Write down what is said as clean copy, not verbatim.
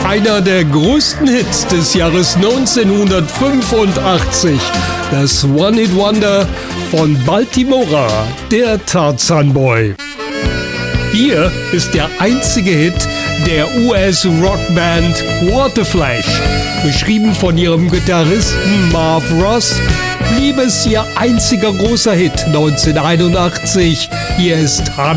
Einer der größten Hits des Jahres 1985. Das One-Hit-Wonder von Baltimora, der Tarzan Boy. Hier ist der einzige Hit der US-Rockband Waterflash. Geschrieben von ihrem Gitarristen Marv Ross, blieb es ihr einziger großer Hit 1981. Hier ist